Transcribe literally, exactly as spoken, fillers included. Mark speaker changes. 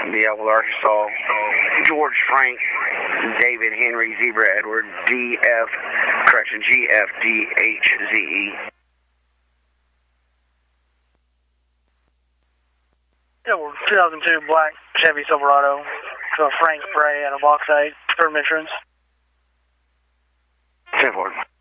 Speaker 1: Beeville, Arkansas. George Frank, David Henry, Zebra Edward, D F, correction, G F D H Z E.
Speaker 2: Yeah, two thousand two black Chevy Silverado. So Frank Bray out of Bauxite, third entrance.
Speaker 1: ten four.